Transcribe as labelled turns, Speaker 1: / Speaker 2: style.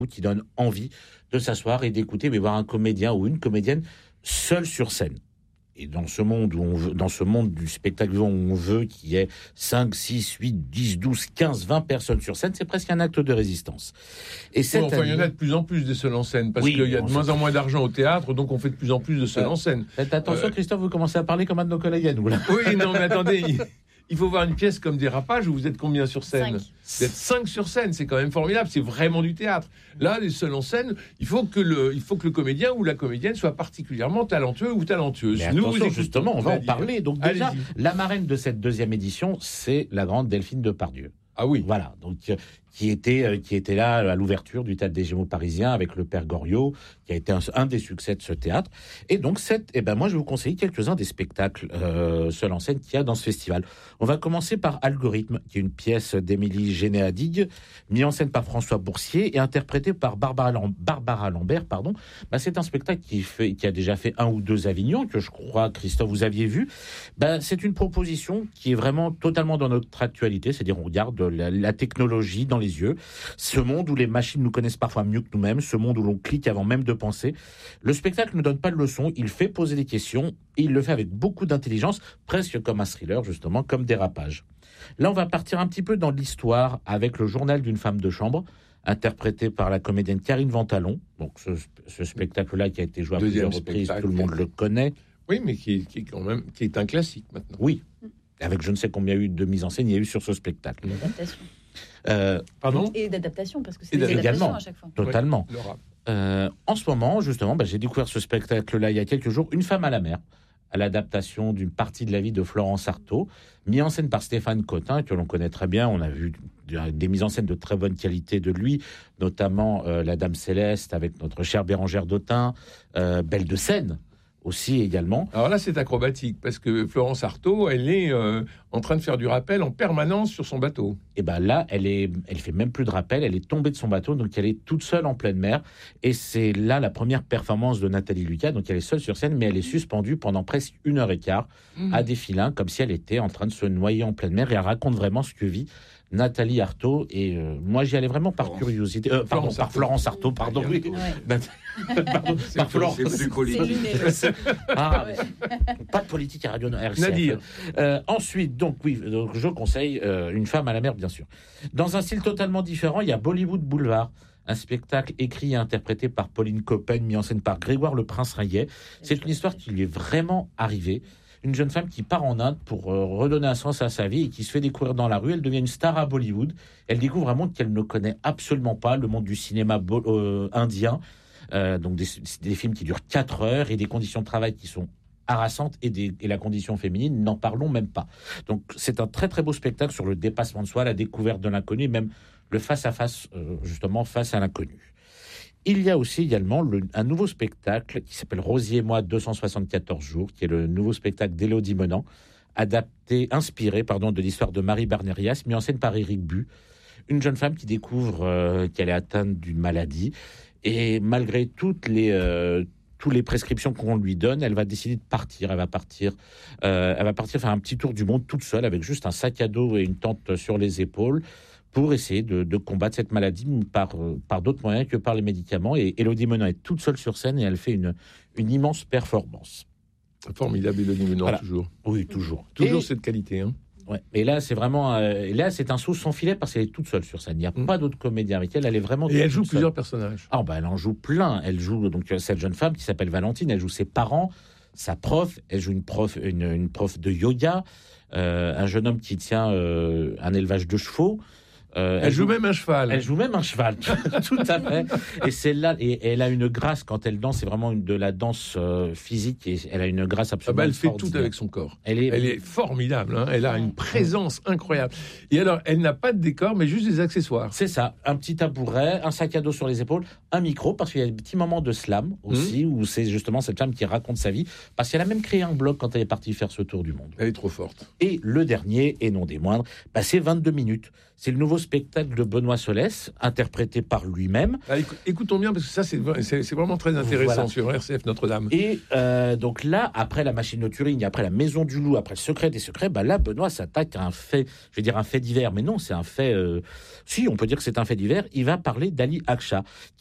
Speaker 1: qui donne envie de s'asseoir et d'écouter, mais voir un comédien ou une comédienne seul sur scène. Et dans ce monde dans ce monde du spectacle où on veut qu'il y ait 5, 6, 8, 10, 12, 15, 20 personnes sur scène, c'est presque un acte de résistance. Et
Speaker 2: il y en a de plus en plus des seuls en scène, parce qu'il y a de moins en moins d'argent au théâtre, donc on fait de plus en plus de seuls en scène.
Speaker 1: Faites attention, Christophe, vous commencez à parler comme un de nos collègues à nous, là.
Speaker 2: Oui, non, mais attendez, il faut voir une pièce comme Dérapage où vous êtes combien sur scène ?
Speaker 3: 5.
Speaker 2: Vous êtes 5 sur scène, c'est quand même formidable, c'est vraiment du théâtre. Là, les seuls en scène, il faut que le comédien ou la comédienne soit particulièrement talentueux ou talentueuse.
Speaker 1: Mais attention, justement, on va en parler. Donc déjà, la marraine de cette deuxième édition, c'est la grande Delphine Depardieu.
Speaker 2: Ah oui.
Speaker 1: Voilà, donc qui était là à l'ouverture du Théâtre des Gémeaux parisien avec le Père Goriot, qui a été un des succès de ce théâtre. Et donc, moi, je vais vous conseiller quelques-uns des spectacles seuls en scène qu'il y a dans ce festival. On va commencer par Algorithme, qui est une pièce d'Émilie Géné-Hadig, mise en scène par François Boursier et interprétée par Barbara Lambert. C'est un spectacle qui a déjà fait 1 ou 2 Avignon, que je crois, Christophe, vous aviez vu. C'est une proposition qui est vraiment totalement dans notre actualité, c'est-à-dire on regarde la technologie dans les yeux, ce monde où les machines nous connaissent parfois mieux que nous-mêmes, ce monde où l'on clique avant même de penser. Le spectacle ne donne pas de leçons, il fait poser des questions, et il le fait avec beaucoup d'intelligence, presque comme un thriller, justement, comme Dérapage. Là, on va partir un petit peu dans l'histoire avec le journal d'une femme de chambre, interprété par la comédienne Karine Ventalon. Donc, ce spectacle-là qui a été joué à plusieurs reprises, tout le monde le connaît.
Speaker 2: Oui, mais qui est un classique maintenant.
Speaker 1: Oui, avec je ne sais combien il y a eu de mise en scène, il y a eu sur ce spectacle.
Speaker 3: D'adaptation.
Speaker 2: Pardon ?
Speaker 3: Et d'adaptation, parce que c'est des adaptations à chaque fois.
Speaker 1: Totalement.
Speaker 2: Oui,
Speaker 1: en ce moment, justement, j'ai découvert ce spectacle-là il y a quelques jours, Une femme à la mer, à l'adaptation d'une partie de la vie de Florence Artaud, mis en scène par Stéphane Cotin, que l'on connaît très bien. On a vu des mises en scène de très bonne qualité de lui, notamment La Dame Céleste avec notre chère Bérangère Dautin, Belle de Seine aussi également.
Speaker 2: Alors là, c'est acrobatique, parce que Florence Artaud, elle est en train de faire du rappel en permanence sur son bateau.
Speaker 1: Et là, elle fait même plus de rappel, elle est tombée de son bateau, donc elle est toute seule en pleine mer. Et c'est là la première performance de Nathalie Lucas, donc elle est seule sur scène, mais elle est suspendue pendant presque 1h15 à des filins, comme si elle était en train de se noyer en pleine mer, et elle raconte vraiment ce que vit Nathalie Artaud. Et moi, j'y allais vraiment par curiosité. Par Florence Artaud, pardon. Oui. Par Florence.
Speaker 4: C'est plus politique.
Speaker 1: Pas de politique à Radio RCF.
Speaker 2: Nadir.
Speaker 1: Ensuite, donc je conseille Une femme à la mer, bien sûr. Dans un style totalement différent, il y a Bollywood Boulevard, un spectacle écrit et interprété par Pauline Coppen, mis en scène par Grégoire Le Prince-Ringuet. C'est une histoire qui lui est vraiment arrivée. Une jeune femme qui part en Inde pour redonner un sens à sa vie et qui se fait découvrir dans la rue. Elle devient une star à Bollywood. Elle découvre un monde qu'elle ne connaît absolument pas, le monde du cinéma indien. Donc des films qui durent 4 heures et des conditions de travail qui sont harassantes et la condition féminine, n'en parlons même pas. Donc c'est un très très beau spectacle sur le dépassement de soi, la découverte de l'inconnu et même le face-à-face, justement, face à l'inconnu. Il y a aussi également un nouveau spectacle qui s'appelle Rosie et moi 274 jours, qui est le nouveau spectacle d'Élodie Menant, inspiré de l'histoire de Marie Barnérias, mis en scène par Éric Bu, une jeune femme qui découvre qu'elle est atteinte d'une maladie, et malgré toutes les prescriptions qu'on lui donne, elle va décider de partir. Elle va partir faire un petit tour du monde toute seule, avec juste un sac à dos et une tente sur les épaules, pour essayer de combattre cette maladie par d'autres moyens que par les médicaments. Et Élodie Menant est toute seule sur scène et elle fait une immense performance.
Speaker 2: Formidable, Élodie Menant, voilà. Toujours.
Speaker 1: Oui, toujours.
Speaker 2: Toujours cette qualité, hein.
Speaker 1: Ouais. Et là, c'est vraiment, c'est un saut sans filet parce qu'elle est toute seule sur scène. Il n'y a pas d'autres comédiens avec elle. Elle est vraiment.
Speaker 2: Et elle joue plusieurs personnages.
Speaker 1: Elle en joue plein. Elle joue donc cette jeune femme qui s'appelle Valentine. Elle joue ses parents, sa prof. Elle joue une prof de yoga, un jeune homme qui tient un élevage de chevaux.
Speaker 2: Elle joue même un cheval.
Speaker 1: Elle joue même un cheval, tout à fait. Et celle-là, et elle a une grâce quand elle danse, c'est vraiment de la danse physique, et elle a une grâce absolument
Speaker 2: elle fait tout avec son corps. Elle est formidable, hein. Elle a une présence incroyable. Et alors, elle n'a pas de décor, mais juste des accessoires.
Speaker 1: C'est ça, un petit tabouret, un sac à dos sur les épaules, un micro, parce qu'il y a des petits moments de slam aussi, où c'est justement cette femme qui raconte sa vie, parce qu'elle a même créé un blog quand elle est partie faire ce tour du monde.
Speaker 2: Elle est trop forte.
Speaker 1: Et le dernier, et non des moindres, c'est 22 minutes. C'est le nouveau spectacle de Benoît Solès, interprété par lui-même.
Speaker 2: Écoutons bien, parce que ça, c'est vraiment très intéressant sur RCF Notre-Dame.
Speaker 1: Et donc là, après La Machine de Turing, après La Maison du Loup, après Le Secret des Secrets, là, Benoît s'attaque à un fait, je vais dire un fait divers, mais non, c'est un fait... si, on peut dire que c'est un fait divers. Il va parler d'Ali Akcha,